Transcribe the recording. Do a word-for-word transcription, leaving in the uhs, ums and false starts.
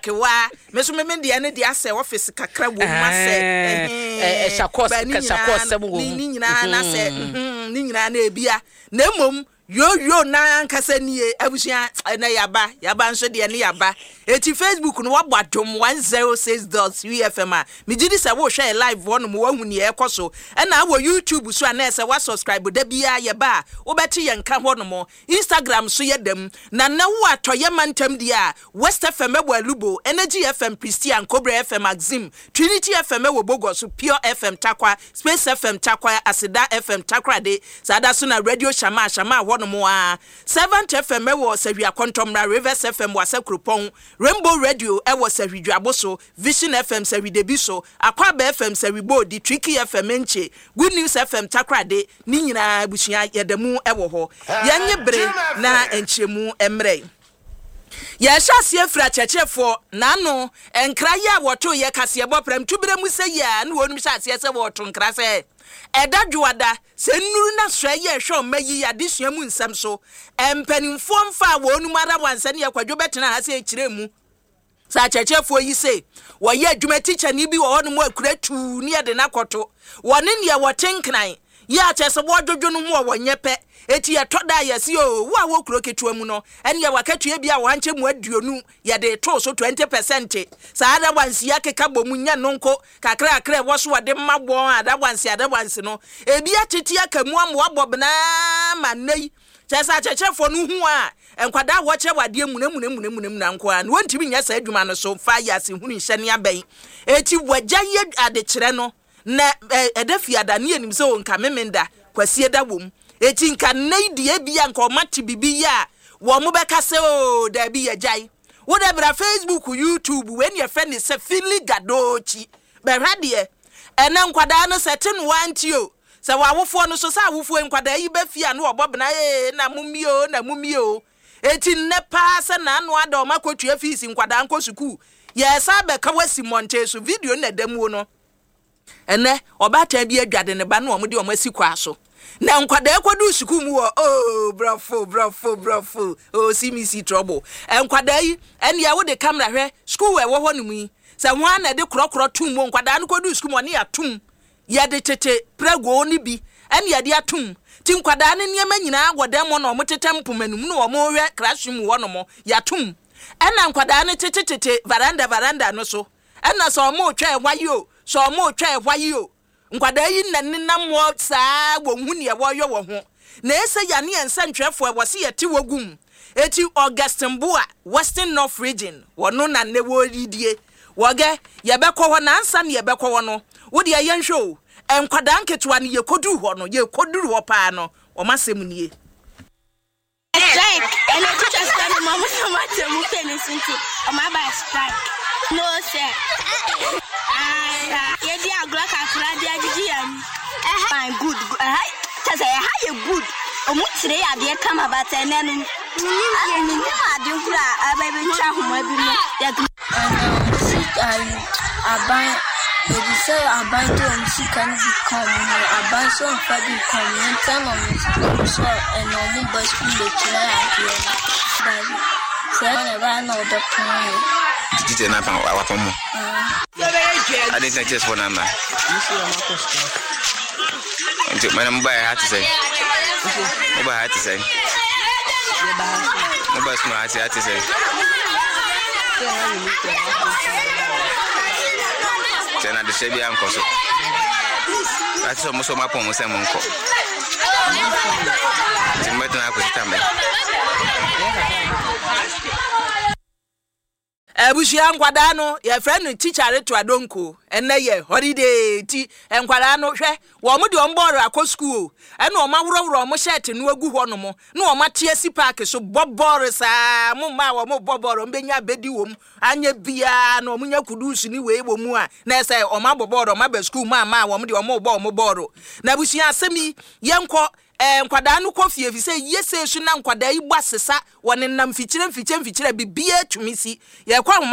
kewa me so me me de ne de ase office kakra wo ma se eh shakos shakos sem wo ni nyina na se ni nyina na ebia na mom yo yo na nkasa nie abusia na yaba yaba nso de ne yaba eti Facebook no wabadom one oh six dot U F M a me gidi se wo share live one mo wahu ne ekoso e na wo YouTube so na se wa subscribe da bia yaba wo beti ye nka ho no mo Instagram so ye dem na na wo atoye mantam dia West F M wo Alubo Energy F M Christian Cobra F M Maxim Trinity F M wo Bogos Pure F M Takwa Space F M Takwa Asida F M Takra de sada so na Radio Shama Shama no mo a seven F M wo Sawia Kontomra Rivers F M wo Asekropon Rainbow Radio e wo Sawidwaboso Vision F M Sawidebiso Akwaba F M Sawibo di Tricky F M Enche Good News F M Takrade ni nyina bushia yedemu e wo ho yenye bre na enchemu emre ya shase afra chechefo na no enkra ya woto ye kase bopram tubere mu se ya na wonum shase se woto nkra se eda dwada se nuru na so ye hwe mayi ya desua mu nsam so empanimfo mfa wonum ara wanse ne yakwadwo betena ha se ekire mu sa chechefo yi se wo ye adwuma teacher ni bi wo honum akuratu ni ede na koto wone ne wotenkran ya chese wodwodwo no mu wo nyepe eti ye toda yesi o wo awo kuro ketua mu no ene ye wakatua bia wo anche mu aduonu ye de to so twenty percent sa ada wansi ya keka bomu nya nonko kakra akra wo so wode mabo ada wansi ada wansi no ebi atete akamu am wabobna manai chesa chechefo no hu a enkwada wo che wade mu na mu na mu na mu na nko a no ntimi nya sa adwuma no so fa ya se hunu nhye aban eti wagya ye ade kire no na edafi adane anim se o nka memenda kwasie da wom eti nka neidi ebia nka o mate bibi ya wo mo beka se o da bi ya jai wo da bra Facebook YouTube when your friend is Philly Gadochi be hwade ena nkwada no setin wantio se wawofo no so sa awofo nkwada yi ba fia no obobna e na mumio na mumio eti ne pa se na anu ada o makotu afisi nkwada nko suku ye sa be ka wasi monte so video na damu no ene obata bi adwade ne ba no omde omasi kwa so na nkwada ekodu suku mu o oh bravo bravo bravo oh see me see trouble enkwada yi ene ya wo de camera hwe school we wo ho nemu yi se ho ana de krokro tum mo nkwada no kodu suku mo ne atum ya de tete prego ni bi ene ya de atum ti nkwada ne niam nyina agwode mo no mo tetem pomanum no mo hwe classroom wo no mo ya tum ena nkwada ne tete tete veranda veranda no so ena so mo twa wayo so mo twa hwayi o nkwada yi nanenam wo saa wo hu ne wo yo wo ho na ese ya ne ensa ntwefo e wo se yete wogum eti Augustine Boa Western North Region wono na ne wo ridie woge ye bekọ ho na ansa ne ye bekọ ho no wo de ye nhwo enkwada nketewa ne ye kodu ho no ye koduru ho pa no o masem nie strike and I teach us that mama so much to move in since on my by strike no sir ah ye dia agla ka fra dia gigi am eh good eh ta say ha good o mu tire ya de kama ba ta na no ni ni ma de kura aba be ntwa homa bi mu ya aban ebi say aban to am si kan bi come aban so fa bi come en tan on so en no mu ba school de tire ya de ba say na ba no do kan Did na pa wa pa mo. I didn't just for number. Nti mana mobile hat to say. Mobile hat to say. Mobile smart hat to say. Tena de shebi am koso. Ati so mo so ma pon mo se mo nko. Ti meto na ko tambe. Ebushia nkwada no ye friend teacher to adonko enne ye holiday ti enkwada no hwe wo mo de omboro akọ school ene o ma woroworo mo shirt no agu ho no mo na o ma tie si park so boboro sa mo ma wo mo boboro mbenya bedi wom anya bia na o munya kudusu ni we wo mu a na say o ma boboro ma ba school ma ma wo mo de o mo bo mo boro na bushia asemi ye nkọ enkwada no kofie fi say yese su na nkwada yi bwa sesa wonenam fikyire fikyire fikyire bibia twumisi ye kwa